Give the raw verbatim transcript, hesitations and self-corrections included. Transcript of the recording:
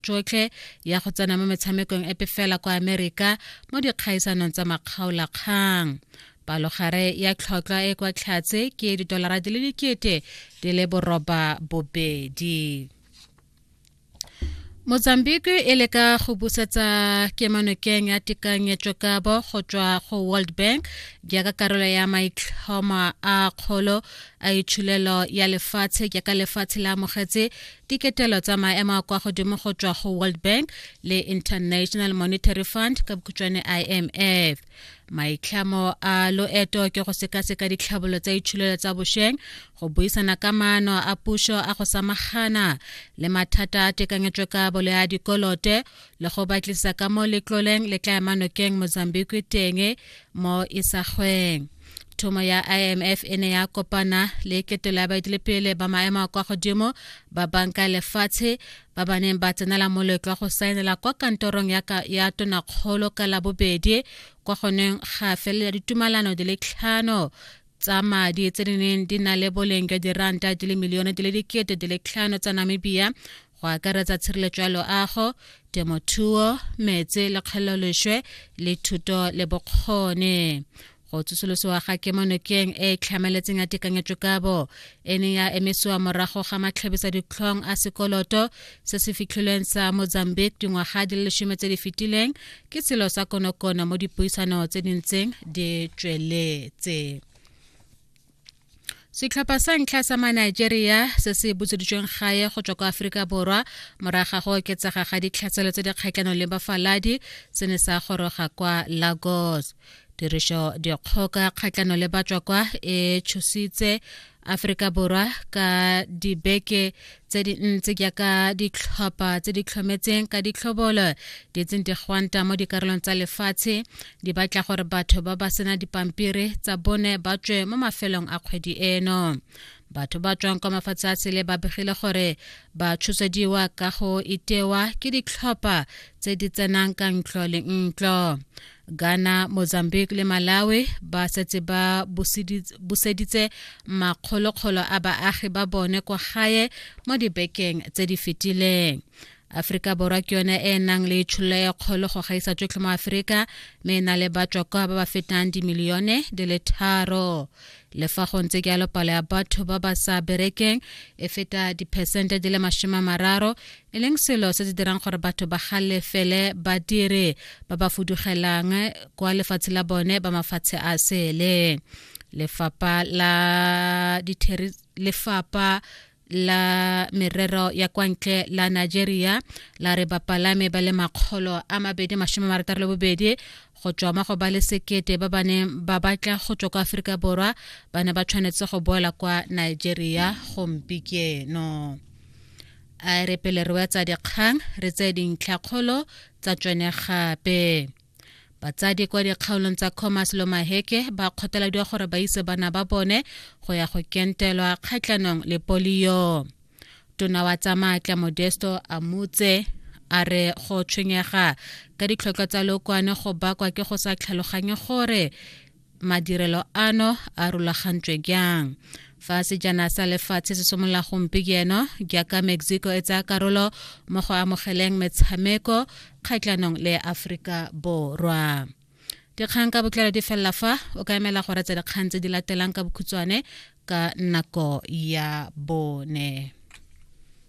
jotlhe ya go tsena mo metshamekong epe fela kwa Amerika mo dikgaisanong tsa makgaolakgang. Palogare ya tlhotlhwa e kwa tlhatse ke didolara di le dikete di le boroba bobedi. Mozambique e leka go busetsa kemonokeng ya tekanyetsokabo go tswa go World Bank jaaka karolo ya maitlhomo a kgolo a itshulelo ya lefatshe jaaka lefatshe la amogetse diketelo tsa maemo a kwa godimo go tswa go World Bank le International Monetary Fund ka bokhutswane I M F. Maitlhamo a loeto ke go sekaseka ditlhabolo tsa itshulelo tsa bošweng go buisana ka maano a puso a go samagana le mathata a tekanyetsokabo le a dikolote le go batlisa ka mo letloleng le tla manokeng Mozambique teng mo isagweng. Thomo ya I M F ene ya kopana le ketelo ya baeteledipele ba maemo a kwa godimo ba banka lefatshe ba ba neng ba tsenela moletlo go saenela kwa kantorong ya, ka, ya tonakgolo ka labobedi kwa goneng ga felela ditumalano di le tlhano tsa madi tse di neng di na le boleng jwa diranta di le milione di le dikete di le tlhano tsa Namibia go akaretsa tshireletso ya loago, temothuo, metsi le kgeleloleswe le thuto le bokgoni. Go tsosolosiwa ga kemonokeng e tlhamaletseng ya tekanyetsokabo ene ya emisiwa morago ga matlhabisa ditlhong a sekoloto se se fitlhilweng sa Mozambique dingwaga di le lesome tse di fetileng ke selo sa konokono mo dipuisano tse di ntseng di tsweletse. Setlhopha sa ntlha sa Nigeria se se buseditsweng gae go tswa kwa Aforika Borwa morago go oketsega ga ditlhaselo tse di kgatlhanong le bafaladi se ne sa goroga kwa Lagos. Tiriso dikgoka kgatlhanong le batswa kwa e tshositse Aforika Borwa ka dibeke tse di ntse jaaka ditlhopha tse di tlhometseng ka ditlhobolo di tseng di gwanta mo dikarolong tsa lefatshe di batla gore batho ba ba sena dipampiri tsa bone ba tswe mo mafelong a kgwedi eno. Batho ba tswang kwa mafatshe a sele ba begile gore ba tshosediwa ka go itewa ke ditlhopha tse di tsenang ka ntlo le ntlo. Ghana, Mozambique le Malawi ba setse ba buseditse makgolokgolo a baagi ba bone kwa gae mo dibekeng tse di fetileng. Aforika Borwa ke yone e nang le tsholo e kgolo go gaisa tsotlhe mo Aforika mme e na le batswa kwa ba ba fetang dimilione di le tharo. Le fa go ntse jalo palo ya batho ba ba sa berekeng e feta diphesente di le masome a mararo e leng selo se se dirang gore batho ba galefele badiri ba ba fudugelang kwa lefatshe la bone ba mafatshe a sele. Lefapha la ditheri lefapha la merero ya kwa ntle la Nigeria la re bapalame ba le makgolo a mabedi masome a marataro le bobedi go tswa mo go ba le sekete ba bane ba batla go tswa kwa Aforika Borwa ba ne ba tshwanetse go boela kwa Nigeria gompieno. A re pele re wetsa dikgang re tse dintlhakgolo tsa tsone gape. Batsadi kwa dikgaolong tsa Khomas lo Maheke ba kgothalediwa gore ba ise bana ba bone go ya go kentelwa kgatlhanong le polio. Tona wa tsa maatla Modesto Amutse a re go tshwenyega ka ditlhotlhwa tsa lookwane go bakwa ke go sa tlhaloganye gore madirelo ano a rulagantswe jang. Fa sejana sa lefatshe se somola gompieno jaaka Mexico e tsaya karolo mo go amogeleng metshameko kgatlhanong le Aforika Borwa. Dikgang ka botlalo di fella fa o ka emela gore tsa dikgang tse di latelang ka bokhutswane ka nako ya bone.